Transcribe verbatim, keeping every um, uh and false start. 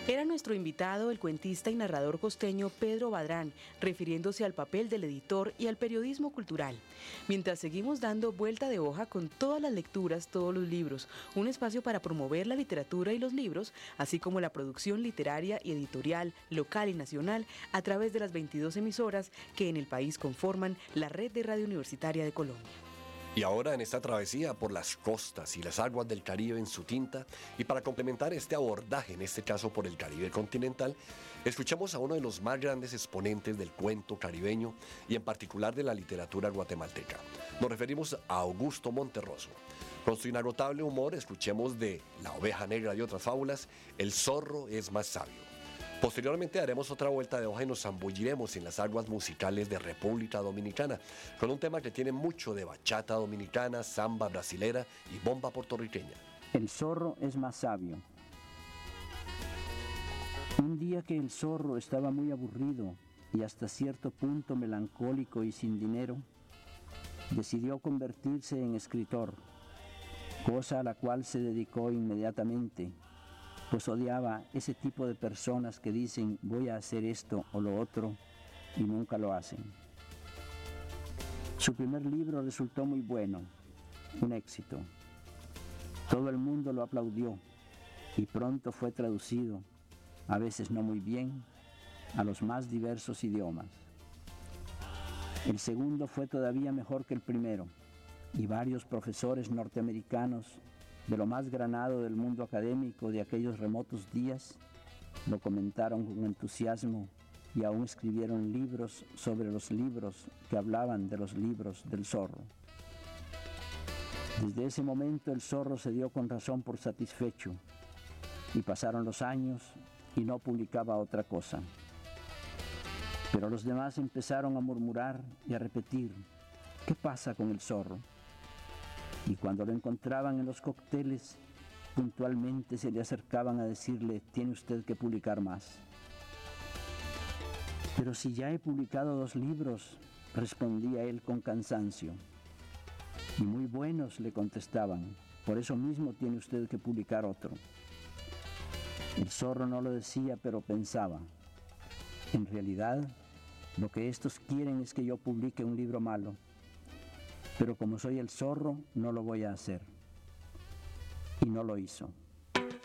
Era nuestro invitado el cuentista y narrador costeño Pedro Badrán, refiriéndose al papel del editor y al periodismo cultural. Mientras seguimos dando vuelta de hoja con todas las lecturas, todos los libros, un espacio para promover la literatura y los libros, así como la producción literaria y editorial local y nacional a través de las veintidós emisoras que en el país conforman la red de Radio Universitaria de Colombia. Y ahora en esta travesía por las costas y las aguas del Caribe en su tinta, y para complementar este abordaje, en este caso por el Caribe continental, escuchamos a uno de los más grandes exponentes del cuento caribeño y en particular de la literatura guatemalteca. Nos referimos a Augusto Monterroso. Con su inagotable humor escuchemos de La oveja negra y otras fábulas, El zorro es más sabio. Posteriormente daremos otra vuelta de hoja y nos zambulliremos en las aguas musicales de República Dominicana, con un tema que tiene mucho de bachata dominicana, samba brasilera y bomba puertorriqueña. El zorro es más sabio. Un día que el zorro estaba muy aburrido y hasta cierto punto melancólico y sin dinero, decidió convertirse en escritor, cosa a la cual se dedicó inmediatamente, pues odiaba ese tipo de personas que dicen voy a hacer esto o lo otro y nunca lo hacen. Su primer libro resultó muy bueno, un éxito. Todo el mundo lo aplaudió y pronto fue traducido, a veces no muy bien, a los más diversos idiomas. El segundo fue todavía mejor que el primero y varios profesores norteamericanos de lo más granado del mundo académico de aquellos remotos días, lo comentaron con entusiasmo y aún escribieron libros sobre los libros que hablaban de los libros del zorro. Desde ese momento el zorro se dio con razón por satisfecho y pasaron los años y no publicaba otra cosa. Pero los demás empezaron a murmurar y a repetir, ¿qué pasa con el zorro? Y cuando lo encontraban en los cócteles, puntualmente se le acercaban a decirle, tiene usted que publicar más. Pero si ya he publicado dos libros, respondía él con cansancio. Y muy buenos, le contestaban, por eso mismo tiene usted que publicar otro. El zorro no lo decía, pero pensaba, en realidad, lo que estos quieren es que yo publique un libro malo. Pero como soy el zorro, no lo voy a hacer. Y no lo hizo.